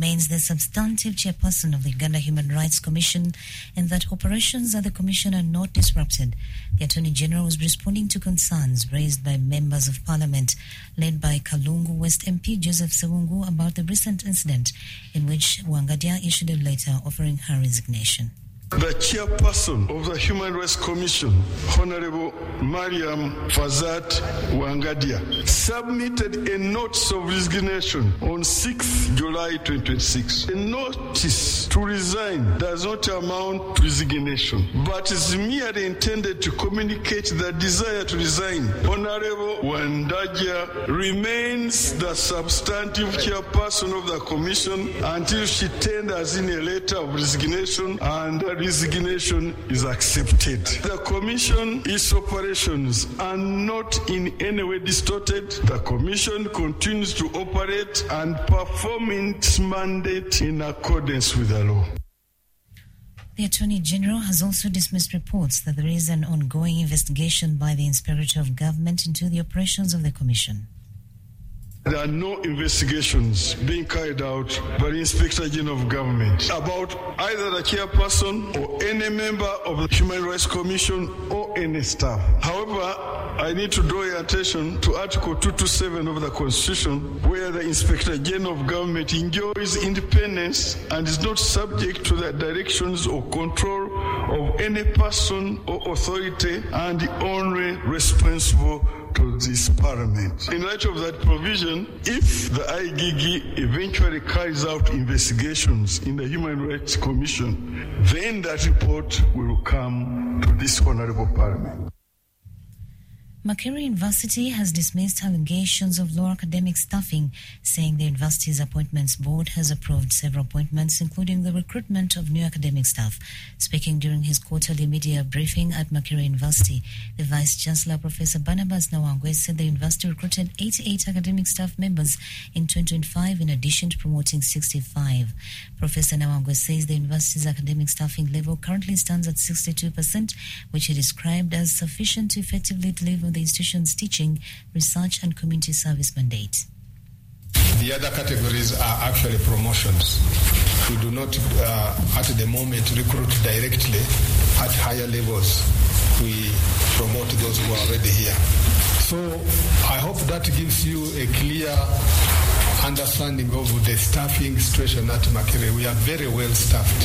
remains the substantive chairperson of the Uganda Human Rights Commission and that operations at the commission are not disrupted. The Attorney General was responding to concerns raised by members of parliament led by Kalungu West MP Joseph Sewungu about the recent incident in which Wangadia issued a letter offering her resignation. The chairperson of the Human Rights Commission, Honorable Mariam Fazat Wangadia, submitted a notice of resignation on 6th July 2026. The notice to resign does not amount to resignation, but is merely intended to communicate the desire to resign. Honorable Wangadia remains the substantive chairperson of the commission until she tenders in a letter of resignation and resignation is accepted. The Commission, its operations are not in any way distorted. The Commission continues to operate and perform its mandate in accordance with the law. The Attorney General has also dismissed reports that there is an ongoing investigation by the Inspector of Government into the operations of the Commission. There are no investigations being carried out by the Inspector General of Government about either the chairperson or any member of the Human Rights Commission or any staff. However, I need to draw your attention to Article 227 of the Constitution, where the Inspector General of Government enjoys independence and is not subject to the directions or control of any person or authority and only responsible to this Parliament. In light of that provision, if the IGG eventually carries out investigations in the Human Rights Commission, then that report will come to this Honourable Parliament. Makerere University has dismissed allegations of low academic staffing, saying the university's appointments board has approved several appointments, including the recruitment of new academic staff. Speaking during his quarterly media briefing at Makerere University, the Vice-Chancellor, Professor Barnabas Nawangwe, said the university recruited 88 academic staff members in 2025, in addition to promoting 65. Professor Nawangwe says the university's academic staffing level currently stands at 62%, which he described as sufficient to effectively deliver the institution's teaching, research and community service mandate. The other categories are actually promotions. We do not, at the moment, recruit directly at higher levels. We promote those who are already here. So I hope that gives you a clear understanding of the staffing situation at Makerere. We are very well staffed,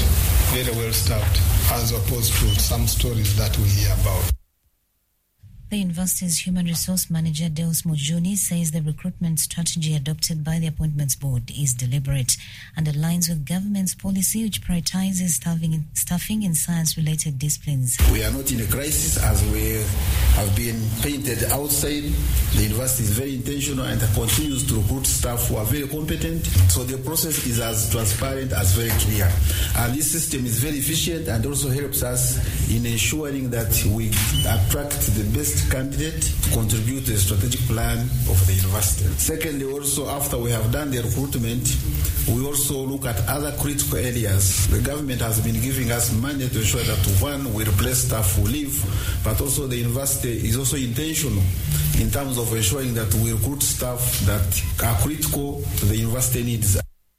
as opposed to some stories that we hear about. The university's human resource manager, Deus Mujuni, says the recruitment strategy adopted by the appointments board is deliberate and aligns with government's policy, which prioritizes staffing in science-related disciplines. We are not in a crisis as we have been painted outside. The university is very intentional and continues to recruit staff who are very competent. So the process is as transparent as very clear. And this system is very efficient and also helps us in ensuring that we attract the best candidate to contribute to the strategic plan of the university. Secondly, also after we have done the recruitment, we also look at other critical areas. The government has been giving us money to ensure that, one, we replace staff who leave, but also the university is also intentional in terms of ensuring that we recruit staff that are critical to the university needs.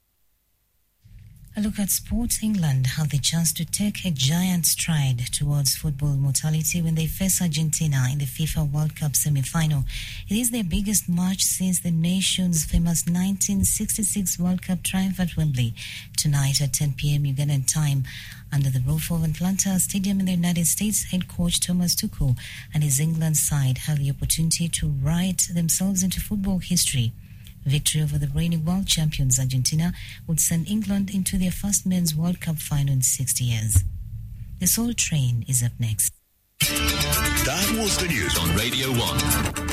A look at sports. England have the chance to take a giant stride towards football mortality when they face Argentina in the FIFA World Cup semi-final. It is their biggest match since the nation's famous 1966 World Cup triumph at Wembley. Tonight at 10 p.m. Ugandan time, under the roof of Atlanta Stadium in the United States, head coach Thomas Tuchel and his England side have the opportunity to write themselves into football history. Victory over the reigning world champions Argentina would send England into their first men's World Cup final in 60 years. The Soul Train is up next. That was the news on Radio 1.